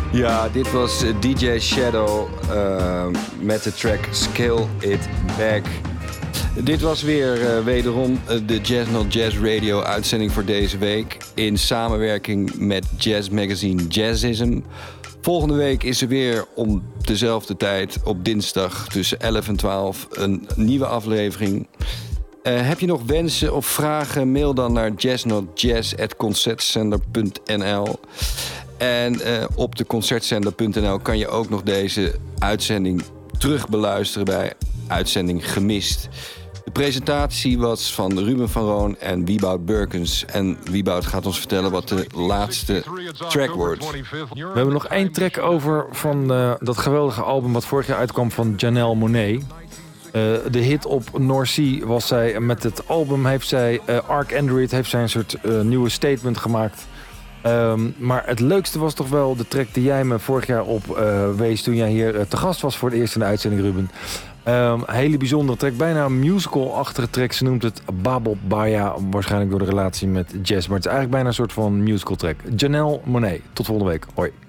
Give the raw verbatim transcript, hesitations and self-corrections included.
Ja, dit was D J Shadow uh, met de track Scale It Back. Dit was weer uh, wederom de Jazz Not Jazz Radio uitzending voor deze week. In samenwerking met Jazz Magazine Jazzism. Volgende week is er weer om dezelfde tijd op dinsdag tussen elf en twaalf een nieuwe aflevering. Uh, heb je nog wensen of vragen? Mail dan naar jazznotjazz at concertzender punt n l. En uh, op de concertzender punt n l kan je ook nog deze uitzending terug beluisteren bij Uitzending Gemist. De presentatie was van Ruben van Roon en Wieboud Burkens. En Wieboud gaat ons vertellen wat de laatste track wordt. We hebben nog één track over van uh, dat geweldige album wat vorig jaar uitkwam van Janelle Monáe. Uh, de hit op North Sea was zij. Met het album heeft zij, uh, Arc Android heeft zij een soort uh, nieuwe statement gemaakt. Um, maar het leukste was toch wel de track die jij me vorig jaar op uh, wees toen jij hier uh, te gast was voor de eerste in de uitzending, Ruben. Um, hele bijzondere track, bijna een musical-achtige track. Ze noemt het Babel Baya, waarschijnlijk door de relatie met jazz. Maar het is eigenlijk bijna een soort van musical track. Janelle Monáe, tot volgende week. Hoi.